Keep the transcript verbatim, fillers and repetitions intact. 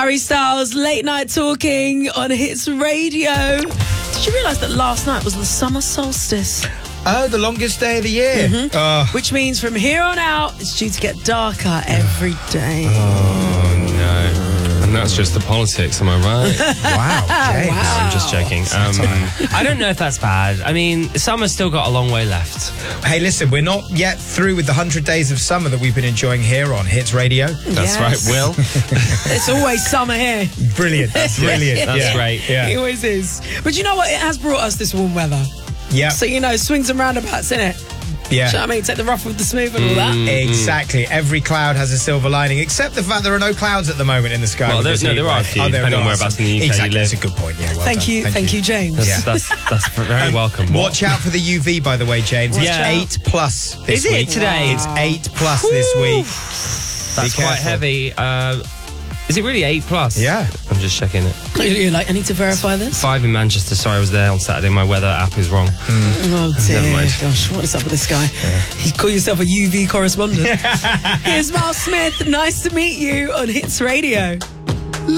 Harry Styles, Late Night Talking on Hits Radio. Did you realise that last night was the summer solstice? Oh, the longest day of the year. Mm-hmm. Uh, Which means from here on out, it's due to get darker every day. Oh, no. And that's just the politics, am I right? wow, James. Wow. I'm just joking. Um, I don't know if that's bad. I mean, summer's still got a long way left. Hey, listen, we're not yet through with the one hundred days of summer that we've been enjoying here on Hits Radio. That's Yes. right, Will. It's always summer here. Brilliant. That's brilliant. That's yeah. great. Yeah. It always is. But you know what? It has brought us this warm weather. Yeah. So, you know, swings and roundabouts, innit? Yeah. Do you know what I mean? Take the rough with the smooth and all that. Exactly. Every cloud has a silver lining, except the fact there are no clouds at the moment in the sky. Well, with there's- this no, heat there are a wave. few, Oh, there depending on are whereabouts some. in the U K you Exactly. live. That's a good point. Yeah, well Thank done. you, thank you, James. That's, Yeah. that's, that's very welcome. Watch out for the U V, by the way, James. It's Yeah. eight plus this Is it week. today? It's eight plus this week. That's Be quite careful. heavy. Uh, is it really eight plus? Yeah. I'm just checking it. You're like, I need to verify this? Five in Manchester. Sorry, I was there on Saturday. My weather app is wrong. Oh dear, Never mind. gosh, what is up with this guy? You call yourself a U V correspondent. Here's Miles Smith. Nice to meet you on Hits Radio.